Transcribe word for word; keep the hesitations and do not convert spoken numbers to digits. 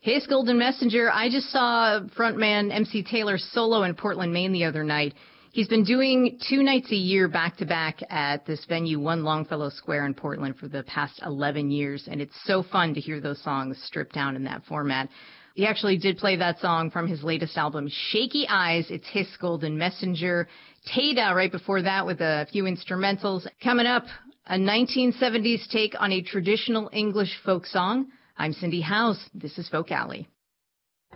His Golden Messenger. I just saw frontman M C Taylor solo in Portland, Maine the other night. He's been doing two nights a year back-to-back at this venue, One Longfellow Square in Portland, for the past eleven years, and it's so fun to hear those songs stripped down in that format. He actually did play that song from his latest album, Shaky Eyes. It's His Golden Messenger. Teda right before that with a few instrumentals. Coming up, a nineteen seventies take on a traditional English folk song. I'm Cindy Howes. This is Folk Alley.